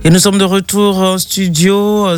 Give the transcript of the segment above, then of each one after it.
Et nous sommes de retour en studio,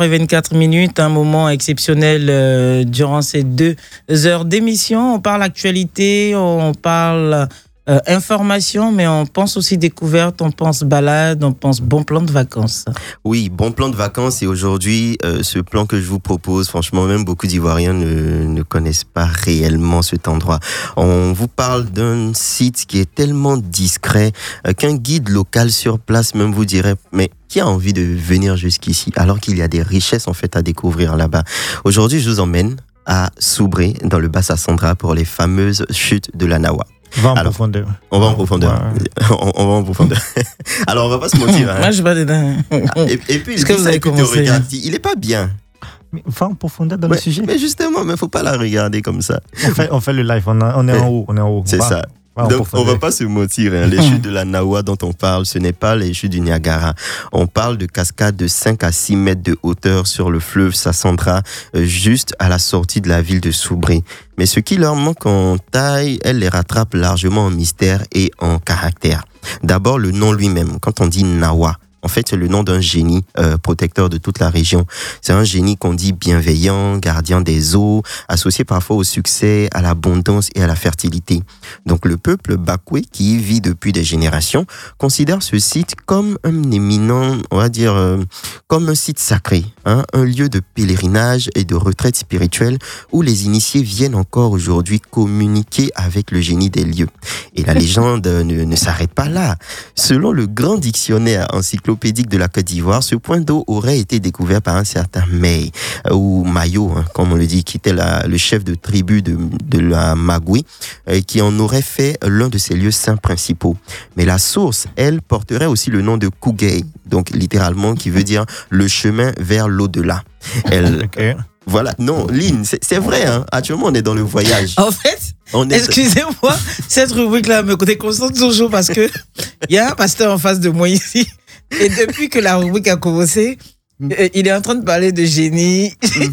7h24, un moment exceptionnel durant ces 2 heures d'émission. On parle actualité, on parle information, mais on pense aussi découverte, on pense balade, on pense bon plan de vacances. Oui, bon plan de vacances. Et aujourd'hui, ce plan que je vous propose, franchement, même beaucoup d'Ivoiriens ne connaissent pas réellement cet endroit. On vous parle d'un site qui est tellement discret qu'un guide local sur place même vous dirait, mais qui a envie de venir jusqu'ici alors qu'il y a des richesses en fait à découvrir là-bas. Aujourd'hui, je vous emmène à Soubré, dans le Bassa-Sandra, pour les fameuses chutes de la Nawa. Va en profondeur. On va en profondeur. Ouais. On va en profondeur. Alors, on va pas se mentir. Hein. Moi, je vais dedans. Et puis, que vous avez commencé. Il est pas bien. Va en profondeur dans le sujet. Mais justement, il faut pas la regarder comme ça. On fait le live. On est en haut. C'est ça. Donc, on va pas se mentir, hein. Les chutes de la Nawa dont on parle, ce n'est pas les chutes du Niagara. On parle de cascades de 5 à 6 mètres de hauteur sur le fleuve Sassandra, juste à la sortie de la ville de Soubré. Mais ce qui leur manque en taille, elle les rattrape largement en mystère et en caractère. D'abord, le nom lui-même. Quand on dit Nawa, en fait, c'est le nom d'un génie protecteur de toute la région. C'est un génie qu'on dit bienveillant, gardien des eaux, associé parfois au succès, à l'abondance et à la fertilité. Donc, le peuple Bakwe, qui y vit depuis des générations, considère ce site comme un éminent, on va dire, comme un site sacré, hein, un lieu de pèlerinage et de retraite spirituelle où les initiés viennent encore aujourd'hui communiquer avec le génie des lieux. Et la légende ne s'arrête pas là. Selon le grand dictionnaire encyclopédique de la Côte d'Ivoire, ce point d'eau aurait été découvert par un certain May, ou Mayo, hein, comme on le dit, qui était le chef de tribu de la Magui, qui en aurait fait l'un de ses lieux saints principaux. Mais la source, elle, porterait aussi le nom de Kougay, donc littéralement qui veut dire le chemin vers l'au-delà. Okay. Voilà, non, Lynn, c'est vrai, hein. Actuellement on est dans le voyage. En fait, excusez-moi, cette rubrique-là me déconcentre toujours parce que il y a un pasteur en face de moi ici. Et depuis que la rubrique a commencé, il est en train de parler de génie,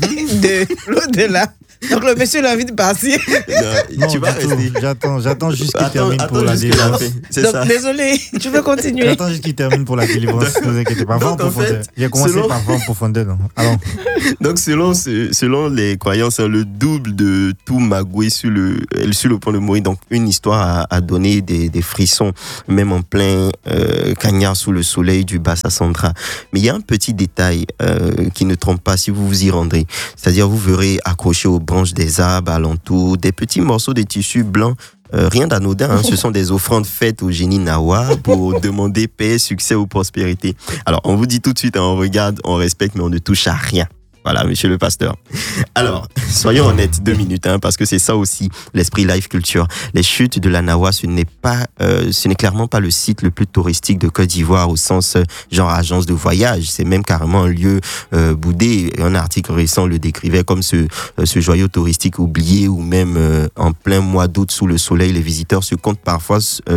de l'au-delà. Donc le monsieur a envie de partir. Non, tu vas rester. J'attends juste qu'il termine pour la délivrance. Donc désolé, tu veux continuer. J'attends juste qu'il termine pour la délivrance. Ne vous inquiétez pas. Va en profondeur. J'ai commencé par va en profondeur. Alors. Donc selon les croyances, le double de tout Magoué sur le point de mourir. Donc une histoire a donné des frissons, même en plein cagnard sous le soleil du Bassa-Sandra. Mais il y a un petit détail qui ne trompe pas si vous vous y rendrez. C'est-à-dire vous verrez accroché au branches des arbres alentour, des petits morceaux de tissu blanc, rien d'anodin, hein. Ce sont des offrandes faites au génie Nawa pour demander paix, succès ou prospérité. Alors, on vous dit tout de suite, hein, on regarde, on respecte, mais on ne touche à rien. Voilà, monsieur le pasteur. Alors, soyons honnêtes 2 minutes, hein, parce que c'est ça aussi, l'esprit life culture. Les chutes de la Nawa, ce n'est clairement pas le site le plus touristique de Côte d'Ivoire au sens genre agence de voyage. C'est même carrément un lieu boudé. Un article récent le décrivait comme ce joyau touristique oublié où même en plein mois d'août sous le soleil, les visiteurs se comptent parfois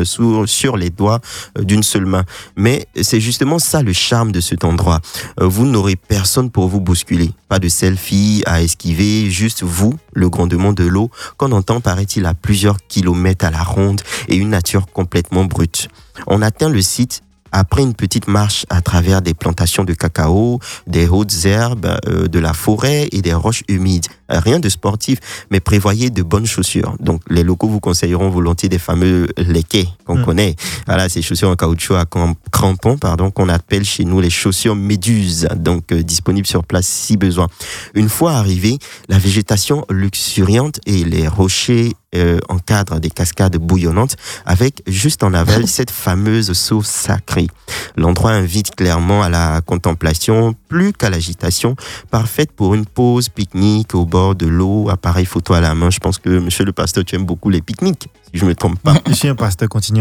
sur les doigts d'une seule main. Mais c'est justement ça le charme de cet endroit. Vous n'aurez personne pour vous bousculer. Pas de selfie à esquiver, juste vous, le grondement de l'eau, qu'on entend, paraît-il, à plusieurs kilomètres à la ronde et une nature complètement brute. On atteint le site après une petite marche à travers des plantations de cacao, des hautes herbes, de la forêt et des roches humides. Rien de sportif, mais prévoyez de bonnes chaussures. Donc, les locaux vous conseilleront volontiers des fameux léquets qu'on connaît. Voilà, ces chaussures en caoutchouc à crampons, qu'on appelle chez nous les chaussures méduses. Donc, disponibles sur place si besoin. Une fois arrivé, la végétation luxuriante et les rochers encadrent des cascades bouillonnantes avec juste en aval cette fameuse source sacrée. L'endroit invite clairement à la contemplation plus qu'à l'agitation, parfaite pour une pause pique-nique au bord de l'eau, appareil photo à la main. Je pense que monsieur le pasteur, tu aimes beaucoup les pique-niques, si je ne me trompe pas. Je suis un pasteur, continue.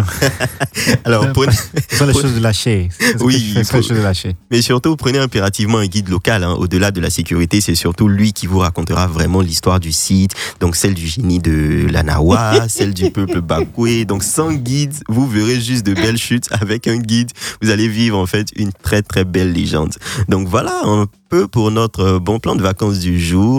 Alors, ce sont les choses de la chair. Oui, les choses de la chair. Mais surtout, prenez impérativement un guide local. Hein. Au-delà de la sécurité, c'est surtout lui qui vous racontera vraiment l'histoire du site. Donc, celle du génie de la Nawa, celle du peuple Bakwe. Donc, sans guide, vous verrez juste de belles chutes. Avec un guide, vous allez vivre en fait une très très belle légende. Donc, voilà un peu pour notre bon plan de vacances du jour. Le genre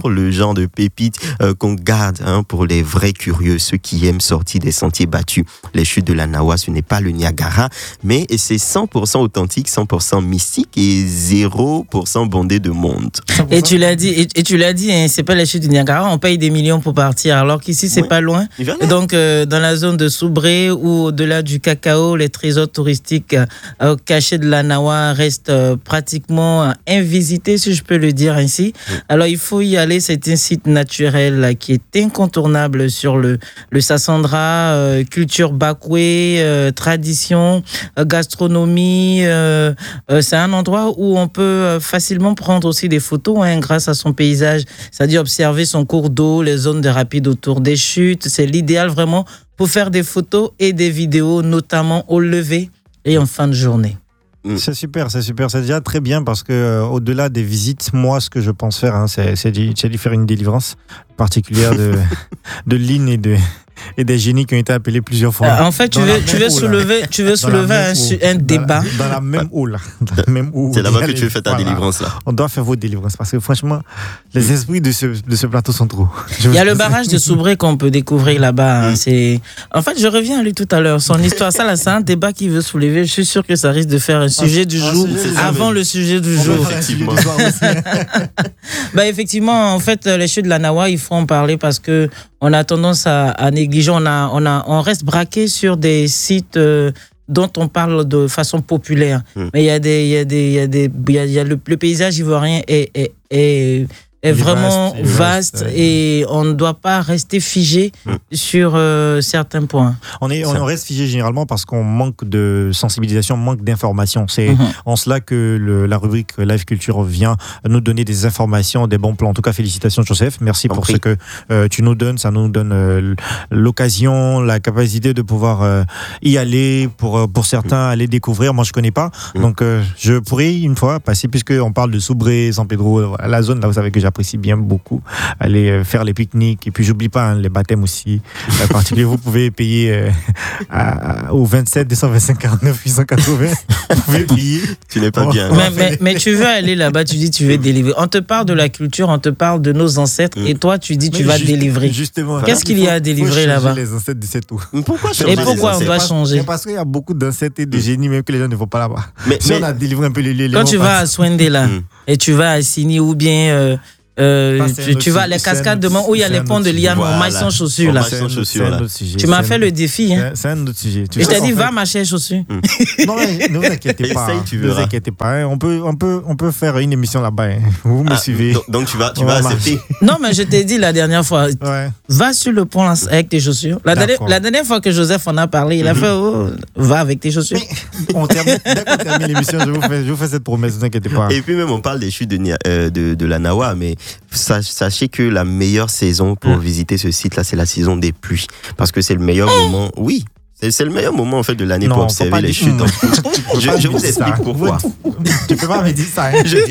genre de pépites qu'on garde pour les vrais curieux, ceux qui aiment sortir des sentiers battus. Les chutes de la Nawa, ce n'est pas le Niagara, mais c'est 100% authentique, 100% mystique et 0% bondé de monde. Et tu l'as dit, hein, c'est pas les chutes du Niagara, on paye des millions pour partir, alors qu'ici c'est pas loin. Et donc dans la zone de Soubré ou au-delà du Cacao, les trésors touristiques cachés de la Nawa restent pratiquement invisités, si je peux le dire ainsi. Alors il faut y aller, c'est un site naturel qui est incontournable sur le Sassandra, culture bakoué, tradition, gastronomie. C'est un endroit où on peut facilement prendre aussi des photos grâce à son paysage, c'est-à-dire observer son cours d'eau, les zones de rapides autour des chutes. C'est l'idéal vraiment pour faire des photos et des vidéos, notamment au lever et en fin de journée. C'est super, c'est déjà très bien parce que au-delà des visites, moi ce que je pense faire, c'est d'y faire une délivrance particulière de Lynn et des génies qui ont été appelés plusieurs fois. En fait, tu veux soulever un débat. Dans la même eau, là. C'est là-bas que tu veux faire ta délivrance, là. On doit faire vos délivrances parce que franchement, les esprits de ce plateau sont trop. Il y a le barrage de Soubré qu'on peut découvrir là-bas. En fait, je reviens à lui tout à l'heure. Son histoire, ça, là, c'est un débat qu'il veut soulever. Je suis sûr que ça risque de faire un sujet du jour avant le sujet du jour. Effectivement. Effectivement, en fait, les chutes de la Nawa, il faut en parler parce que on a tendance à négliger. On reste braqué sur des sites dont on parle de façon populaire. Mais le paysage ivoirien est vraiment vaste et on ne doit pas rester figé sur certains points. On reste figé généralement parce qu'on manque de sensibilisation, manque d'informations. C'est en cela que la rubrique Live Culture vient nous donner des informations, des bons plans. En tout cas, félicitations Joseph. Merci pour ce que tu nous donnes. Ça nous donne l'occasion, la capacité de pouvoir y aller pour certains, aller découvrir. Moi, je connais pas. Donc, je pourrais une fois passer, puisqu'on parle de Soubré, San Pedro, la zone là, vous savez que j'apprécie bien beaucoup, aller faire les pique-niques et puis j'oublie pas les baptêmes aussi particulier. Vous pouvez payer au 27 225 49 880. Vous pouvez payer. Tu n'es pas bien. Mais tu veux aller là-bas, tu dis tu veux délivrer. On te parle de la culture, on te parle de nos ancêtres et toi tu dis tu vas délivrer. Justement. Qu'est-ce qu'il y a à délivrer là-bas? Les ancêtres de cette eau. Pourquoi changer? Et pourquoi on doit changer? Parce qu'il y a beaucoup d'ancêtres et de génies même que les gens ne vont pas là-bas. Mais on a délivré un peu les quand tu vas à Swende là et tu vas à Sini ou bien tu vas à les cascades de Mont où il y a les ponts de Liane, on maille sans chaussures là. Tu m'as fait le défi. C'est un autre sujet. Je t'ai dit, va marcher chaussures. Non, ne vous inquiétez pas. Ne vous inquiétez pas. On peut faire une émission là-bas. Vous me suivez. Donc tu vas accepter. Non, mais je t'ai dit la dernière fois, va sur le pont avec tes chaussures. La dernière fois que Joseph en a parlé, il a fait, va avec tes chaussures. Dès qu'on termine l'émission, je vous fais cette promesse, ne vous inquiétez pas. Et puis même, on parle des chutes de la Nawa, mais sachez que la meilleure saison pour visiter ce site-là, c'est la saison des pluies. Parce que c'est le meilleur moment. Oui. C'est le meilleur moment en fait de l'année pour observer les chutes. Je vous explique pourquoi. Tu peux pas me dire ça.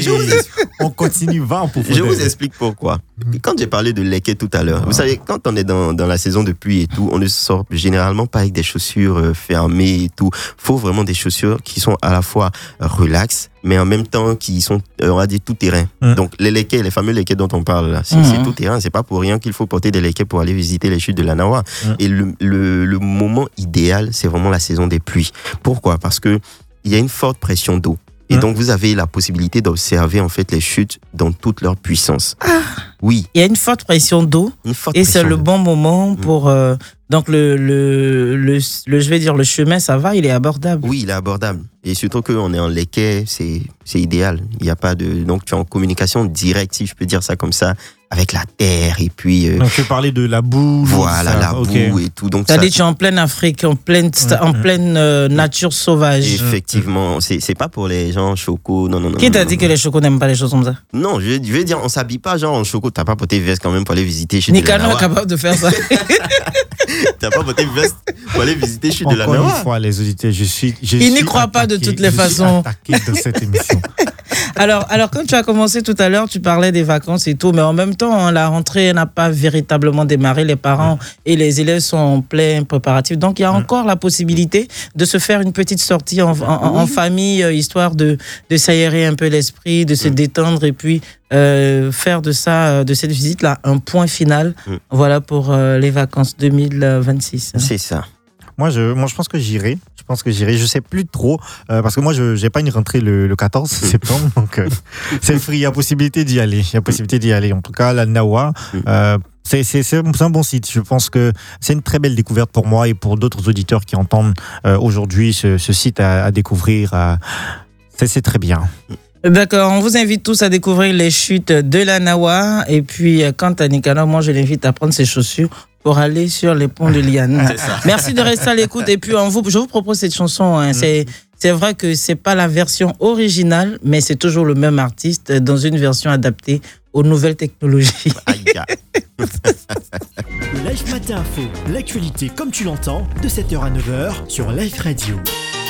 On continue, va en profondeur. Je vous explique pourquoi. Quand j'ai parlé de Leket tout à l'heure, vous savez, quand on est dans la saison de pluie et tout, on ne sort généralement pas avec des chaussures fermées et tout. Faut vraiment des chaussures qui sont à la fois relax, mais en même temps qui sont, on va dire, tout terrain. Donc les Leket, les fameux Leket dont on parle là, c'est tout terrain. C'est pas pour rien qu'il faut porter des Leket pour aller visiter les chutes de la Nawa. Et le moment idéal, c'est vraiment la saison des pluies. Pourquoi? Parce que il y a une forte pression d'eau. Et donc, vous avez la possibilité d'observer, en fait, les chutes dans toute leur puissance. Oui. Il y a une forte pression d'eau. C'est le bon moment pour... donc, je vais dire, le chemin, ça va, il est abordable. Oui, il est abordable. Et surtout qu'on est en Leket, c'est idéal. Il n'y a pas de... Donc, tu es en communication directe, si je peux dire ça comme ça, avec la terre. Et puis... donc, tu parlais de la boue. Voilà, la boue et tout. Donc, tu es en pleine Afrique, en pleine nature sauvage. Effectivement. C'est pas pour les gens chocos. Non. Qui t'a dit que les chocos n'aiment pas les choses comme ça? Non, je veux dire, on s'habille pas genre en choco. T'as pas porté veste quand même pour aller visiter chez Nicano est capable de faire ça. t'as pas porté veste pour aller visiter Chute de la Encore Nawa. une fois, les auditeurs, Il n'y croit pas de toutes les façons. Je suis attaqué de cette émission. Alors, quand tu as commencé tout à l'heure, tu parlais des vacances et tout, mais en même temps, la rentrée n'a pas véritablement démarré. Les parents et les élèves sont en plein préparatif. Donc, il y a encore la possibilité de se faire une petite sortie en famille, histoire de s'aérer un peu l'esprit, de se détendre et puis faire de cette visite-là, un point final. Voilà pour les vacances 2026. C'est ça. Moi, je pense que j'irai. Je sais plus trop parce que moi, je n'ai pas une rentrée le 14 septembre, donc c'est free. Il y a possibilité d'y aller. En tout cas, la Nawa. C'est un bon site. Je pense que c'est une très belle découverte pour moi et pour d'autres auditeurs qui entendent aujourd'hui ce site à découvrir. C'est très bien. D'accord, on vous invite tous à découvrir les chutes de la Nawa. Et puis, quant à Nicanor, moi, je l'invite à prendre ses chaussures pour aller sur les ponts de Liane. Merci de rester à l'écoute. Et puis, je vous propose cette chanson. C'est vrai que c'est pas la version originale, mais c'est toujours le même artiste dans une version adaptée aux nouvelles technologies. Le Live Matin Info, l'actualité comme tu l'entends, de 7h à 9h sur Live Radio.